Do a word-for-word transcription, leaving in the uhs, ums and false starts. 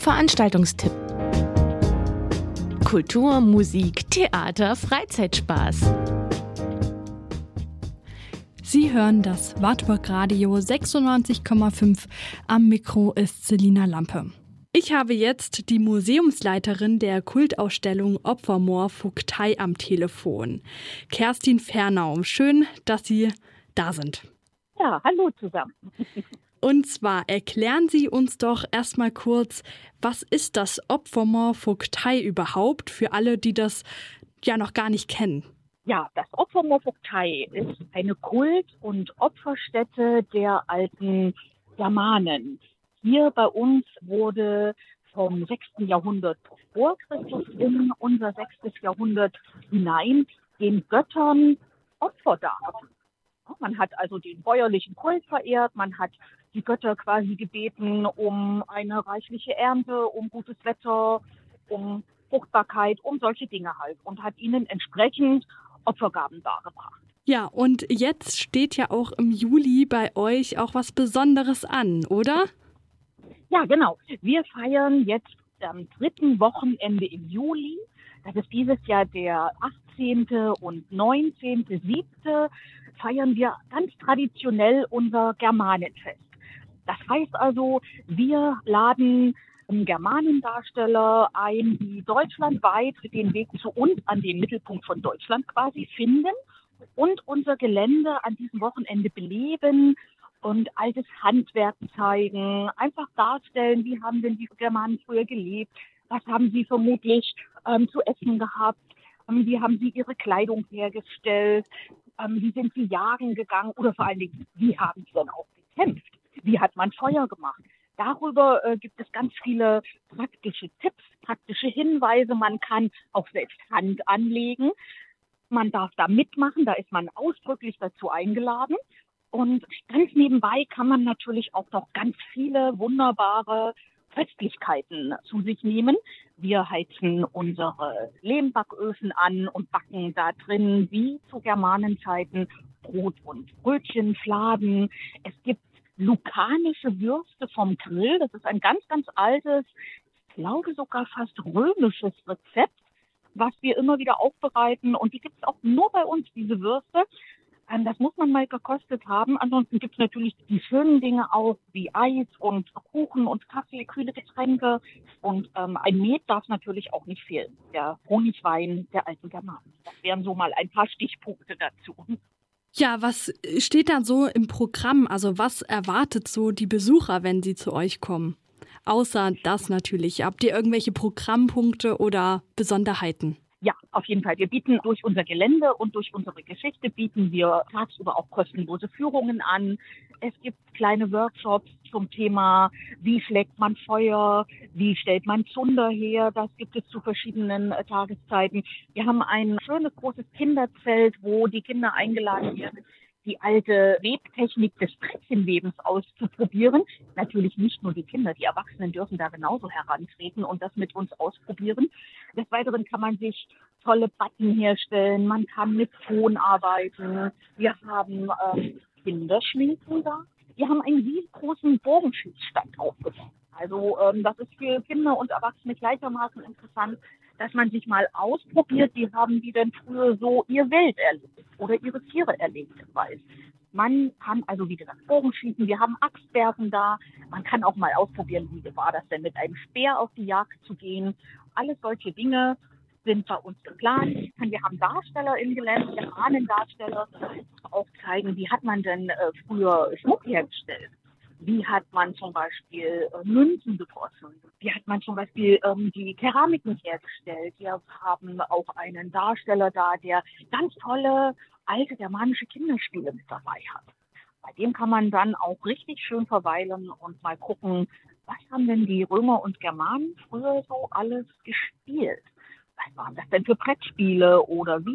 Veranstaltwartburg-Veranstaltungstipp. Kultur, Musik, Theater, Freizeitspaß. Sie hören das Wartburg Radio sechsundneunzig Komma fünf. Am Mikro ist Selina Lampe. Ich habe jetzt die Museumsleiterin der Kultausstellung Opfermoor Vogtei am Telefon, Kerstin Fernau. Schön, dass Sie da sind. Ja, hallo zusammen. Und zwar erklären Sie uns doch erstmal kurz, was ist das Opfermoor Vogtei überhaupt, für alle, die das ja noch gar nicht kennen? Ja, das Opfermoor Vogtei ist eine Kult- und Opferstätte der alten Germanen. Hier bei uns wurde vom sechsten Jahrhundert vor Christus in unser sechstes Jahrhundert hinein den Göttern Opfer dargebracht. Man hat also den bäuerlichen Kult verehrt, man hat die Götter quasi gebeten um eine reichliche Ernte, um gutes Wetter, um Fruchtbarkeit, um solche Dinge halt und hat ihnen entsprechend Opfergaben dargebracht. Ja, und jetzt steht ja auch im Juli bei euch auch was Besonderes an, oder? Ja, genau. Wir feiern jetzt am dritten Wochenende im Juli. Das ist dieses Jahr der achtzehnte und neunzehnte siebte feiern wir ganz traditionell unser Germanenfest. Das heißt also, wir laden Germanendarsteller ein, die deutschlandweit den Weg zu uns an den Mittelpunkt von Deutschland quasi finden und unser Gelände an diesem Wochenende beleben und altes Handwerk zeigen, einfach darstellen, wie haben denn die Germanen früher gelebt, was haben sie vermutlich ähm, zu essen gehabt, ähm, wie haben sie ihre Kleidung hergestellt, ähm, wie sind sie jagen gegangen oder vor allen Dingen, wie haben sie dann auch gekämpft, wie hat man Feuer gemacht. Darüber äh, gibt es ganz viele praktische Tipps, praktische Hinweise. Man kann auch selbst Hand anlegen. Man darf da mitmachen, da ist man ausdrücklich dazu eingeladen. Und ganz nebenbei kann man natürlich auch noch ganz viele wunderbare Köstlichkeiten zu sich nehmen. Wir heizen unsere Lehmbacköfen an und backen da drin, wie zu Germanenzeiten, Brot und Brötchen, Fladen. Es gibt lukanische Würste vom Grill. Das ist ein ganz, ganz altes, ich glaube sogar fast römisches Rezept, was wir immer wieder aufbereiten. Und die gibt es auch nur bei uns, diese Würste. Das muss man mal gekostet haben. Ansonsten gibt es natürlich die schönen Dinge auch, wie Eis und Kuchen und Kaffee, kühle Getränke. Und ähm, ein Met darf natürlich auch nicht fehlen. Der Honigwein der alten Germanen. Das wären so mal ein paar Stichpunkte dazu. Ja, was steht da so im Programm? Also was erwartet so die Besucher, wenn sie zu euch kommen? Außer das natürlich. Habt ihr irgendwelche Programmpunkte oder Besonderheiten? Ja, auf jeden Fall. Wir bieten durch unser Gelände und durch unsere Geschichte bieten wir tagsüber auch kostenlose Führungen an. Es gibt kleine Workshops zum Thema, wie schlägt man Feuer, wie stellt man Zunder her. Das gibt es zu verschiedenen äh, Tageszeiten. Wir haben ein schönes großes Kinderzelt, wo die Kinder eingeladen werden, die alte Webtechnik des Brettchenwebens auszuprobieren. Natürlich nicht nur die Kinder, die Erwachsenen dürfen da genauso herantreten und das mit uns ausprobieren. Des Weiteren kann man sich tolle Button herstellen, man kann mit Ton arbeiten. Wir haben ähm, Kinderschminken da. Wir haben einen riesengroßen Bogenschießstand aufgebaut. Also ähm, das ist für Kinder und Erwachsene gleichermaßen interessant, dass man sich mal ausprobiert, wie haben die denn früher so ihr Wild erlebt oder ihre Tiere erlebt. Weil man kann also, wie gesagt, Bogenschießen, wir haben Axtwerfen da. Man kann auch mal ausprobieren, wie war das denn mit einem Speer auf die Jagd zu gehen. Alles solche Dinge sind bei uns geplant. Wir haben Darsteller im Gelände, Germanendarsteller, die auch zeigen, wie hat man denn äh, früher Schmuck hergestellt. Wie hat man zum Beispiel äh, Münzen gegossen? Wie hat man zum Beispiel ähm, die Keramiken hergestellt? Wir haben auch einen Darsteller da, der ganz tolle alte germanische Kinderspiele mit dabei hat. Bei dem kann man dann auch richtig schön verweilen und mal gucken, was haben denn die Römer und Germanen früher so alles gespielt? Was waren das denn für Brettspiele oder wie